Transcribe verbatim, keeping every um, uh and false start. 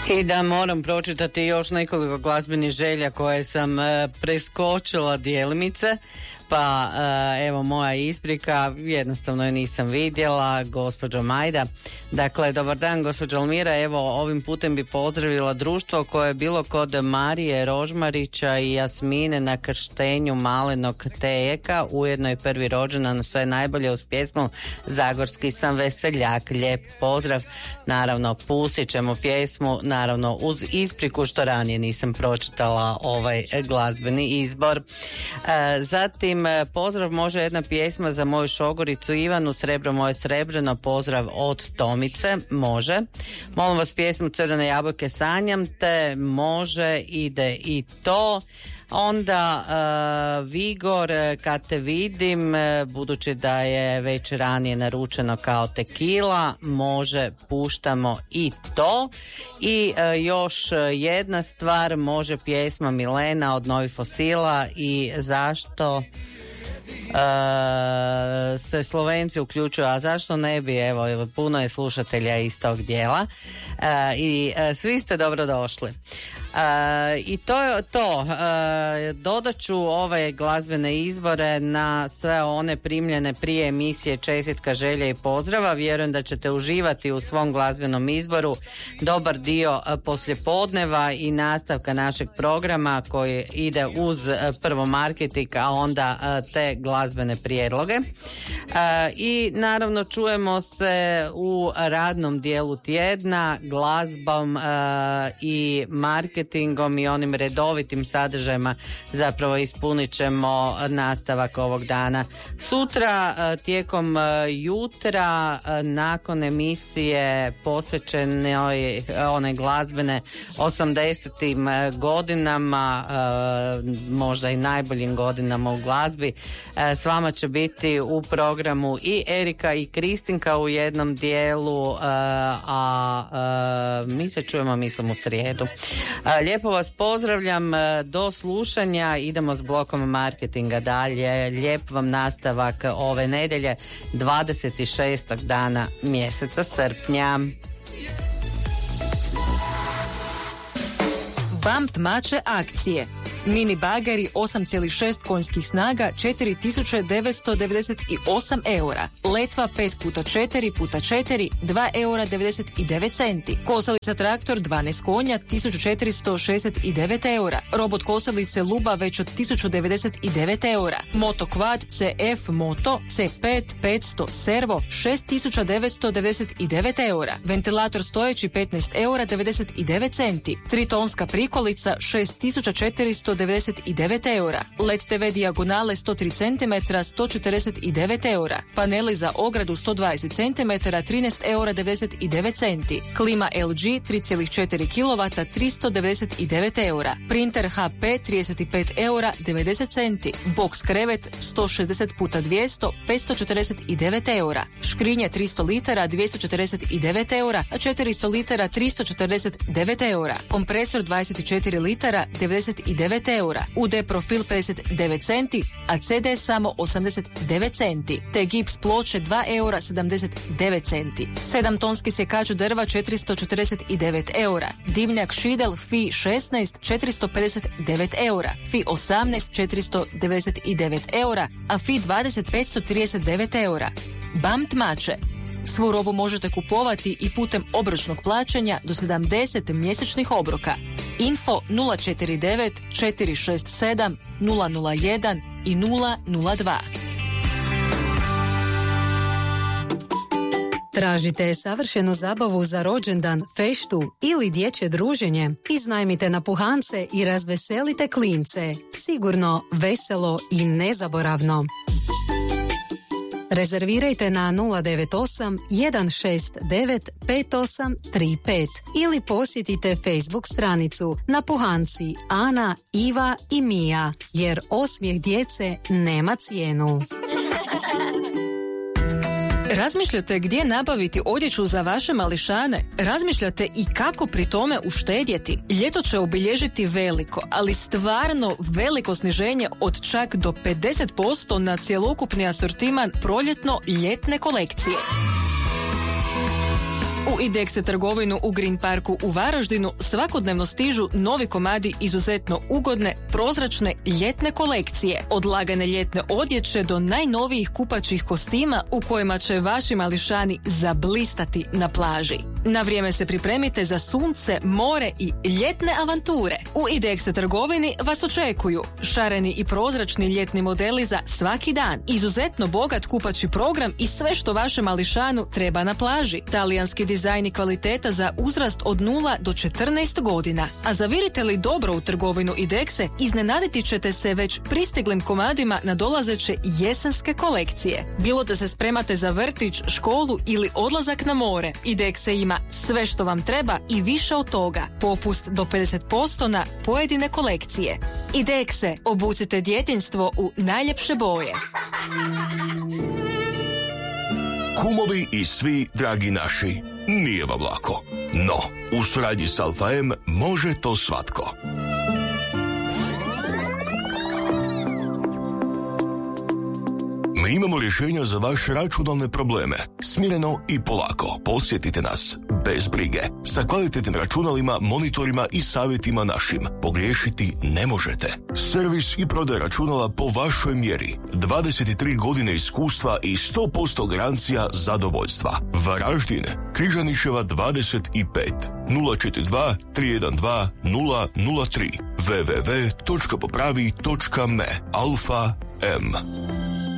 I da moram pročitati još nekoliko glazbenih želja koje sam e, preskočila djelimice. Pa evo moja isprika, jednostavno je nisam vidjela, gospođo Majda. Dakle, dobar dan gospođo Almira, evo ovim putem bi pozdravila društvo koje je bilo kod Marije Rožmarića i Jasmine na krštenju malenog Tejeka, ujedno i prvi rođendan, sve najbolje uz pjesmu Zagorski sam veseljak. Lijep pozdrav, naravno pustit ćemo pjesmu, naravno uz ispriku što ranije nisam pročitala ovaj glazbeni izbor. E, zatim pozdrav može jedna pjesma za moju šogoricu Ivanu, Srebro moje srebreno, pozdrav od Tomice, može. Molim vas pjesmu Crvene jabuke sanjam te, može, ide i to. Onda uh, Vigor, kad te vidim, budući da je već ranije naručeno kao tekila, može, puštamo i to. I uh, još jedna stvar, može pjesma Milena od Novih fosila i zašto Uh, se Slovenci uključuju, a zašto ne bi, evo, evo puno je slušatelja iz tog dijela uh, i uh, svi ste dobrodošli. Uh, i to je to. Uh, dodat ću ove glazbene izbore na sve one primljene prije emisije čestitka, želja i pozdrava. Vjerujem da ćete uživati u svom glazbenom izboru dobar dio uh, poslijepodneva i nastavka našeg programa koji ide uz uh, prvo marketing, a onda uh, te glazbene prijedloge. Uh, I naravno čujemo se u radnom dijelu tjedna glazbom uh, i marketingom i onim redovitim sadržajima zapravo ispunit ćemo nastavak ovog dana. Sutra tijekom jutra nakon emisije posvećenoj one glazbene osamdesetim godinama, možda i najboljim godinama u glazbi, s vama će biti u programu i Erika i Kristinka u jednom dijelu, a, a mi se čujemo mislim u srijedu. Lijepo vas pozdravljam, do slušanja, idemo s blokom marketinga dalje. Lijep vam nastavak ove nedjelje, dvadeset šestog dana mjeseca srpnja. Bump mače akcije. Mini bageri osam zarez šest konjskih snaga četiri tisuće devetsto devedeset osam eura. Letva pet puta četiri puta četiri dva eura devedeset devet centi. Kosilica traktor dvanaest konja tisuću četiristo šezdeset devet eura. Robot kosilice Luba već od tisuću devedeset devet eura. Moto Quad C F Moto C pet petsto servo šest tisuća devetsto devedeset devet eura. Ventilator stojeći petnaest eura devedeset devet centi. Tritonska prikolica šest tisuća četiristo devedeset devet eura. L E D T V dijagonale sto tri centimetra sto četrdeset devet eura. Paneli za ogradu sto dvadeset centimetara trinaest eura devedeset devet centi. Klima L G tri zarez četiri kilovata tristo devedeset devet eura. Printer H P trideset pet eura devedeset centi. Box krevet sto šezdeset puta dvjesto petsto četrdeset devet eura. Škrinje tristo litara dvjesto četrdeset devet eura, a četiristo litara tristo četrdeset devet eura. Kompresor dvadeset četiri litara devedeset devet eura. U D profil pedeset devet centi, a C D samo osamdeset devet centi. Te gips ploče dva eura sedamdeset devet centi. sedam tonski sjekač drva četiristo četrdeset devet eura. Dimnjak Šidel F I šesnaest četiristo pedeset devet eura. F I osamnaest četiristo devedeset devet eura, a F I dvadeset petsto trideset devet eura. Bump mače. Svu robu možete kupovati i putem obročnog plaćanja do sedamdeset mjesečnih obroka. Info nula četiri devet četiri šest sedam nula nula jedan i nula nula dva. Tražite savršenu zabavu za rođendan, feštu ili dječje druženje? Iznajmite napuhance i razveselite klince. Sigurno, veselo i nezaboravno. Rezervirajte na nula devet osam jedan šest devet pet osam tri pet ili posjetite Facebook stranicu Napuhanci Ana, Iva i Mija, jer osmijeh djece nema cijenu. Razmišljate gdje nabaviti odjeću za vaše mališane? Razmišljate i kako pri tome uštedjeti? Ljeto će obilježiti veliko, ali stvarno veliko sniženje od čak do pedeset posto na cjelokupni asortiman proljetno-ljetne kolekcije. U Idexe trgovinu u Green Parku u Varaždinu svakodnevno stižu novi komadi izuzetno ugodne, prozračne ljetne kolekcije. Od lagane ljetne odjeće do najnovijih kupaćih kostima u kojima će vaši mališani zablistati na plaži. Na vrijeme se pripremite za sunce, more i ljetne avanture. U Idexe trgovini vas očekuju šareni i prozračni ljetni modeli za svaki dan, izuzetno bogat kupaći program i sve što vašem mališanu treba na plaži. Talijanski dizajn i kvaliteta za uzrast od nula do četrnaest godina. A zavirite li dobro u trgovinu Idexe, iznenaditi ćete se već pristiglim komadima na dolazeće jesenske kolekcije. Bilo da se spremate za vrtić, školu ili odlazak na more, Idexe ima sve što vam treba i više od toga. Popust do pedeset posto na pojedine kolekcije. Idexe, obucite djetinjstvo u najljepše boje. Kumovi i svi dragi naši, nije vam lako. No, u suradnji s Alfa M može to svatko. Mi imamo rješenja za vaše računalne probleme. Smireno i polako. Posjetite nas. Bez brige. Sa kvalitetnim računalima, monitorima i savjetima našim. Pogriješiti ne možete. Servis i prodaj računala po vašoj mjeri. dvadeset tri godine iskustva i sto posto garancija zadovoljstva. Varaždin, Križaniševa dvadeset pet, nula četiri dva, tri jedan dva, nula nula tri, w w w točka popravi točka me. Alfa M.